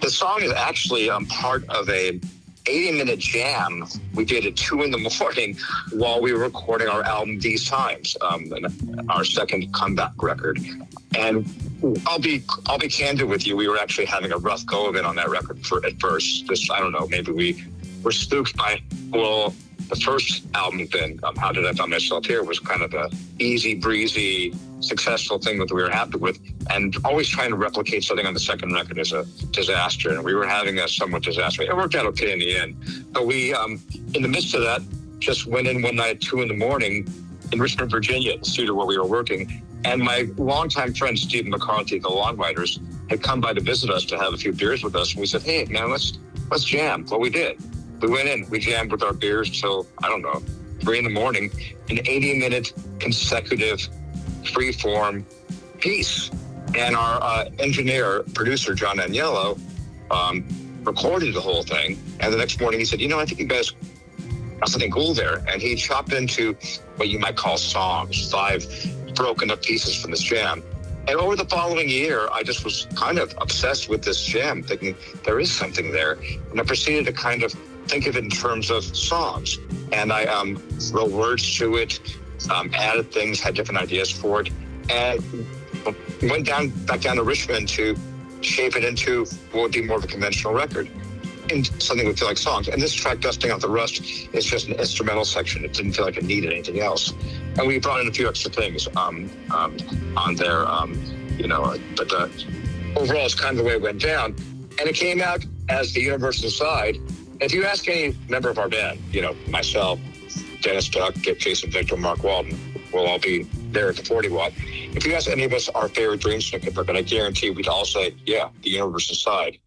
The song is actually part of a 80-minute jam we did at 2 a.m. while we were recording our album These Times, our second comeback record. And I'll be candid with you. We were actually having a rough go of it on that record at first. Just, I don't know, maybe we were spooked by, well, the first album thing, How Did I Find Myself Here, was kind of a easy breezy, successful thing that we were happy with. And always trying to replicate something on the second record is a disaster. And we were having a somewhat disaster. It worked out okay in the end. But we, in the midst of that, just went in one night at 2 a.m. in Richmond, Virginia, the studio where we were working. And my longtime friend, Stephen McCarthy, the Longwriters, had come by to visit us to have a few beers with us. And we said, hey, man, let's jam. Well, we did. We went in, we jammed with our beers till, I don't know, 3 a.m, an 80-minute consecutive free-form piece. And our producer, John Agnello, recorded the whole thing. And the next morning he said, I think you guys got something cool there. And he chopped into what you might call songs, 5 broken up pieces from this jam. And over the following year, I just was kind of obsessed with this jam, thinking there is something there. And I proceeded to kind of think of it in terms of songs. And I wrote words to it, added things, had different ideas for it, and went back down to Richmond to shape it into what would be more of a conventional record, and something that would feel like songs. And this track, Dusting Out the Rust, is just an instrumental section. It didn't feel like it needed anything else. And we brought in a few extra things on there, but overall, it's kind of the way it went down. And it came out as The Universal Side. If you ask any member of our band, myself, Dennis Duck, Jason Victor, Mark Walden, we'll all be there at the 40 Watt. If you ask any of us our favorite Dream Snicket record, I guarantee we'd all say, yeah, The Universal Side.